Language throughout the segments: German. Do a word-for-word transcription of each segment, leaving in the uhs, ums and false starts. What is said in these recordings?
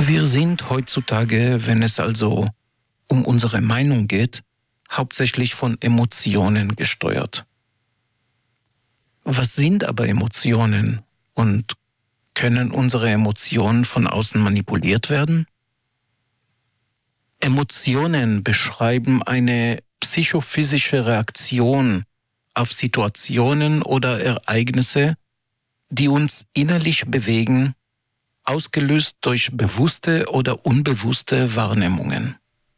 Wir sind heutzutage, wenn es also um unsere Meinung geht, hauptsächlich von Emotionen gesteuert. Was sind aber Emotionen und können unsere Emotionen von außen manipuliert werden? Emotionen beschreiben eine psychophysische Reaktion auf Situationen oder Ereignisse, die uns innerlich bewegen, ausgelöst durch bewusste oder unbewusste Wahrnehmungen.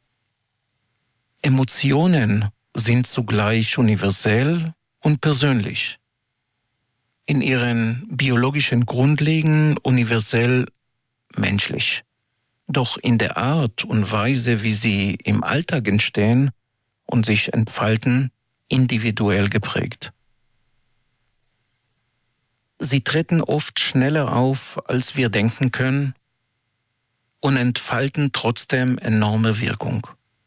Emotionen sind zugleich universell und persönlich. In ihren biologischen Grundlagen universell menschlich. Doch in der Art und Weise, wie sie im Alltag entstehen und sich entfalten, individuell geprägt. Sie treten oft schneller auf, als wir denken können, und entfalten trotzdem enorme Wirkung.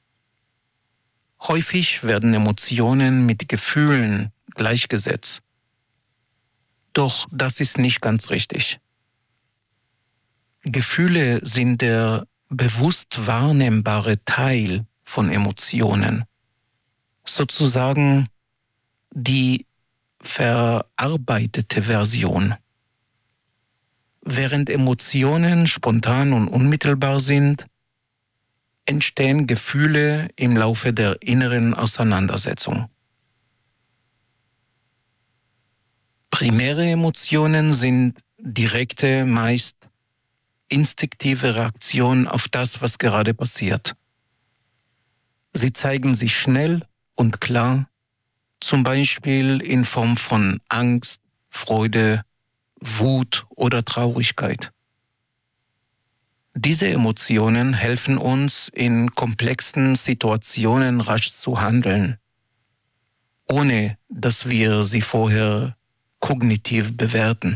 Häufig werden Emotionen mit Gefühlen gleichgesetzt. Doch das ist nicht ganz richtig. Gefühle sind der bewusst wahrnehmbare Teil von Emotionen, sozusagen die verarbeitete Version. Während Emotionen spontan und unmittelbar sind, entstehen Gefühle im Laufe der inneren Auseinandersetzung. Primäre Emotionen sind direkte, meist instinktive Reaktionen auf das, was gerade passiert. Sie zeigen sich schnell und klar, zum Beispiel in Form von Angst, Freude, Wut oder Traurigkeit. Diese Emotionen helfen uns, in komplexen Situationen rasch zu handeln, ohne dass wir sie vorher kognitiv bewerten.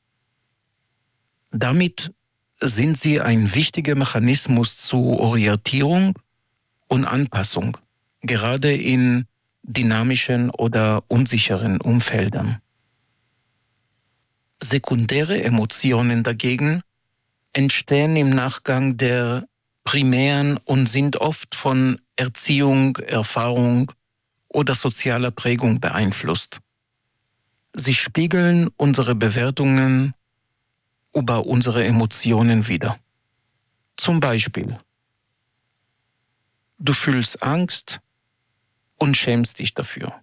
Damit sind sie ein wichtiger Mechanismus zur Orientierung und Anpassung, gerade in dynamischen oder unsicheren Umfeldern. Sekundäre Emotionen dagegen entstehen im Nachgang der primären und sind oft von Erziehung, Erfahrung oder sozialer Prägung beeinflusst. Sie spiegeln unsere Bewertungen über unsere Emotionen wider. Zum Beispiel: Du fühlst Angst und schämst dich dafür.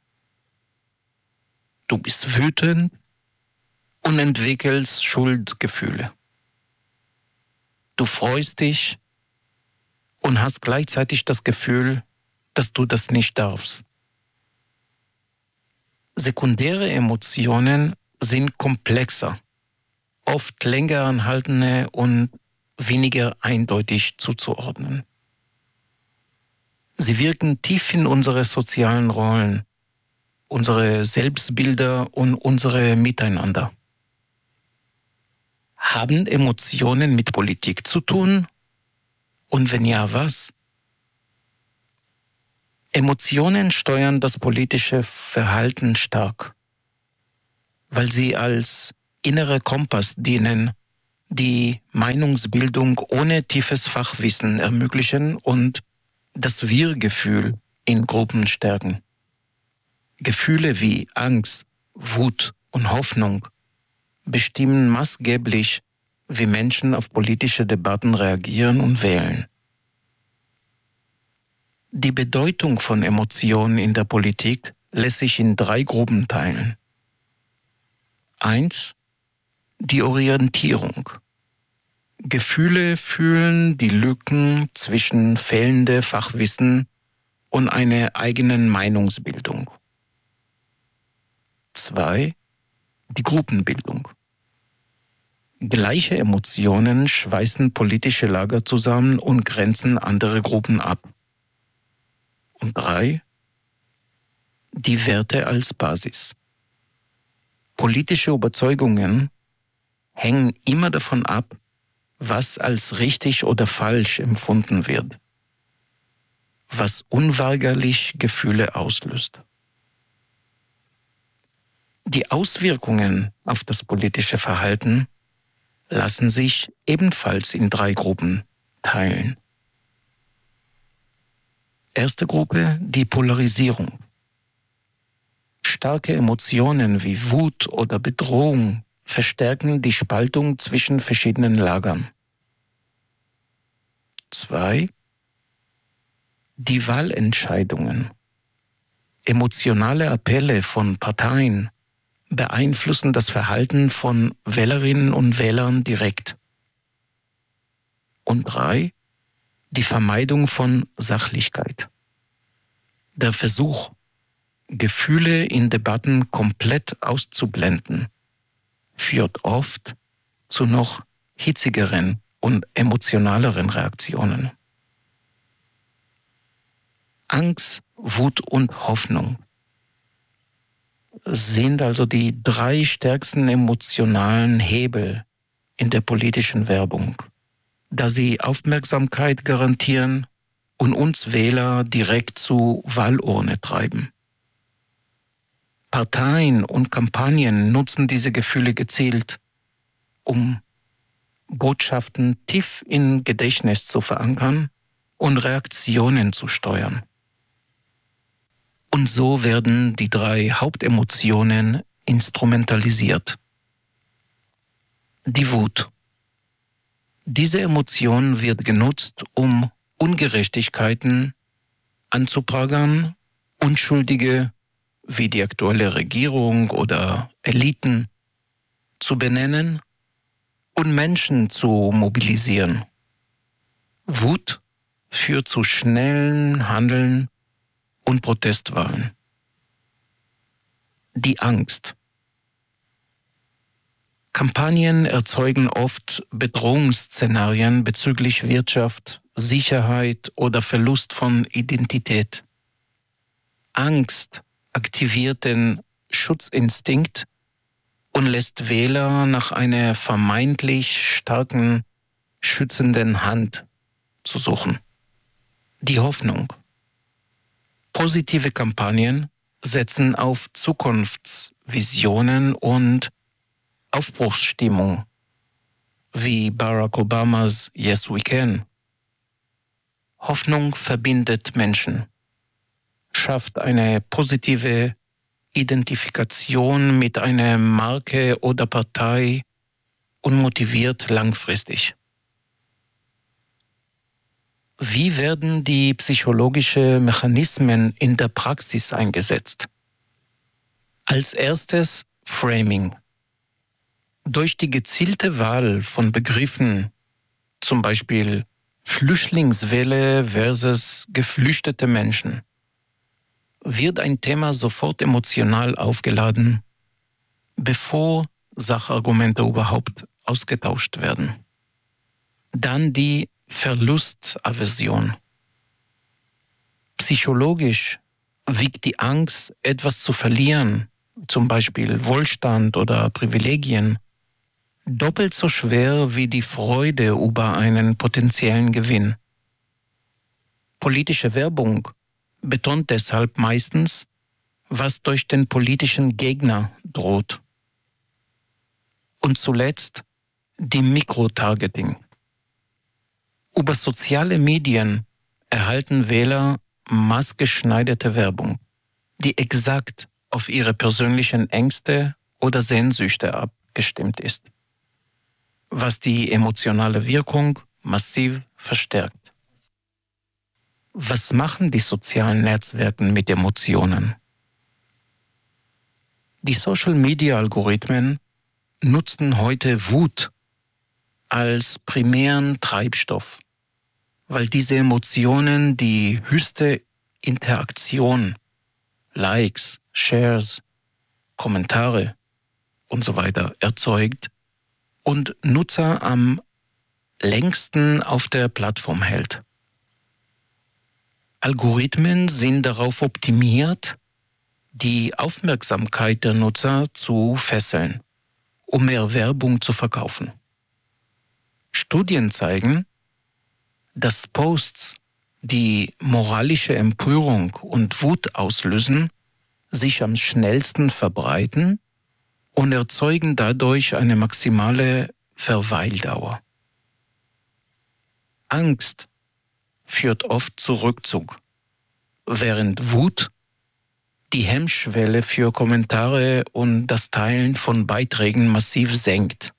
Du bist wütend und entwickelst Schuldgefühle. Du freust dich und hast gleichzeitig das Gefühl, dass du das nicht darfst. Sekundäre Emotionen sind komplexer, oft länger anhaltende und weniger eindeutig zuzuordnen. Sie wirken tief in unsere sozialen Rollen, unsere Selbstbilder und unsere Miteinander. Haben Emotionen mit Politik zu tun? Und wenn ja, was? Emotionen steuern das politische Verhalten stark, weil sie als innerer Kompass dienen, die Meinungsbildung ohne tiefes Fachwissen ermöglichen und das Wir-Gefühl in Gruppen stärken. Gefühle wie Angst, Wut und Hoffnung bestimmen maßgeblich, wie Menschen auf politische Debatten reagieren und wählen. Die Bedeutung von Emotionen in der Politik lässt sich in drei Gruppen teilen. Eins: Die Orientierung. Gefühle fühlen die Lücken zwischen fehlendem Fachwissen und einer eigenen Meinungsbildung. Zwei: Die Gruppenbildung. Gleiche Emotionen schweißen politische Lager zusammen und grenzen andere Gruppen ab. Und drei: Die Werte als Basis. Politische Überzeugungen hängen immer davon ab, was als richtig oder falsch empfunden wird, was unweigerlich Gefühle auslöst. Die Auswirkungen auf das politische Verhalten lassen sich ebenfalls in drei Gruppen teilen. Erste Gruppe, die Polarisierung. Starke Emotionen wie Wut oder Bedrohung verstärken die Spaltung zwischen verschiedenen Lagern. Zwei. Die Wahlentscheidungen. Emotionale Appelle von Parteien beeinflussen das Verhalten von Wählerinnen und Wählern direkt. Und drei. Die Vermeidung von Sachlichkeit. Der Versuch, Gefühle in Debatten komplett auszublenden, führt oft zu noch hitzigeren und emotionaleren Reaktionen. Angst, Wut und Hoffnung sind also die drei stärksten emotionalen Hebel in der politischen Werbung, da sie Aufmerksamkeit garantieren und uns Wähler direkt zu Wahlurne treiben. Parteien und Kampagnen nutzen diese Gefühle gezielt, um Botschaften tief im Gedächtnis zu verankern und Reaktionen zu steuern. Und so werden die drei Hauptemotionen instrumentalisiert. Die Wut. Diese Emotion wird genutzt, um Ungerechtigkeiten anzuprangern, Unschuldige wie die aktuelle Regierung oder Eliten zu benennen und Menschen zu mobilisieren. Wut führt zu schnellen Handeln und Protestwahlen. Die Angst. Kampagnen erzeugen oft Bedrohungsszenarien bezüglich Wirtschaft, Sicherheit oder Verlust von Identität. Angst aktiviert den Schutzinstinkt und lässt Wähler nach einer vermeintlich starken, schützenden Hand zu suchen. Die Hoffnung. Positive Kampagnen setzen auf Zukunftsvisionen und Aufbruchsstimmung, wie Barack Obamas Yes We Can. Hoffnung verbindet Menschen, schafft eine positive Identifikation mit einer Marke oder Partei und motiviert langfristig. Wie werden die psychologischen Mechanismen in der Praxis eingesetzt? Als erstes Framing. Durch die gezielte Wahl von Begriffen, zum Beispiel Flüchtlingswelle versus geflüchtete Menschen, wird ein Thema sofort emotional aufgeladen, bevor Sachargumente überhaupt ausgetauscht werden. Dann die Verlustaversion. Psychologisch wiegt die Angst, etwas zu verlieren, zum Beispiel Wohlstand oder Privilegien, doppelt so schwer wie die Freude über einen potenziellen Gewinn. Politische Werbung betont deshalb meistens, was durch den politischen Gegner droht. Und zuletzt die Mikrotargeting. Über soziale Medien erhalten Wähler maßgeschneiderte Werbung, die exakt auf ihre persönlichen Ängste oder Sehnsüchte abgestimmt ist, was die emotionale Wirkung massiv verstärkt. Was machen die sozialen Netzwerke mit Emotionen? Die Social-Media-Algorithmen nutzen heute Wut als primären Treibstoff, weil diese Emotionen die höchste Interaktion, Likes, Shares, Kommentare und so weiter erzeugt und Nutzer am längsten auf der Plattform hält. Algorithmen sind darauf optimiert, die Aufmerksamkeit der Nutzer zu fesseln, um mehr Werbung zu verkaufen. Studien zeigen, dass Posts, die moralische Empörung und Wut auslösen, sich am schnellsten verbreiten und erzeugen dadurch eine maximale Verweildauer. Angst führt oft zu Rückzug, während Wut die Hemmschwelle für Kommentare und das Teilen von Beiträgen massiv senkt.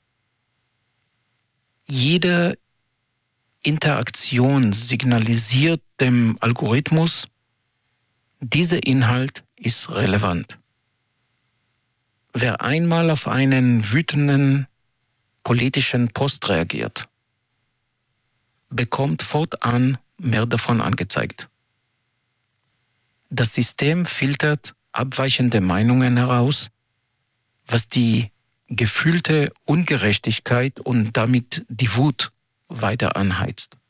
Jede Interaktion signalisiert dem Algorithmus, dieser Inhalt ist relevant. Wer einmal auf einen wütenden politischen Post reagiert, bekommt fortan mehr davon angezeigt. Das System filtert abweichende Meinungen heraus, was die gefühlte Ungerechtigkeit und damit die Wut weiter anheizt.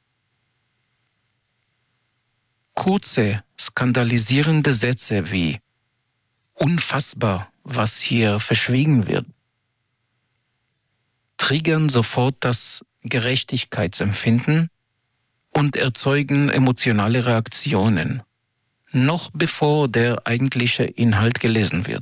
Kurze, skandalisierende Sätze wie „unfassbar, was hier verschwiegen wird“, triggern sofort das Gerechtigkeitsempfinden und erzeugen emotionale Reaktionen, noch bevor der eigentliche Inhalt gelesen wird.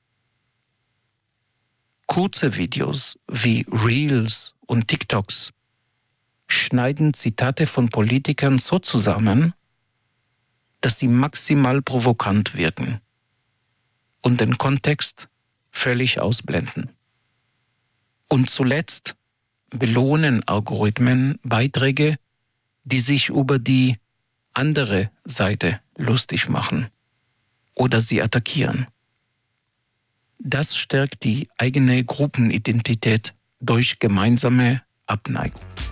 Kurze Videos wie Reels und TikToks schneiden Zitate von Politikern so zusammen, dass sie maximal provokant wirken und den Kontext völlig ausblenden. Und zuletzt belohnen Algorithmen Beiträge, die sich über die andere Seite lustig machen oder sie attackieren. Das stärkt die eigene Gruppenidentität durch gemeinsame Abneigung.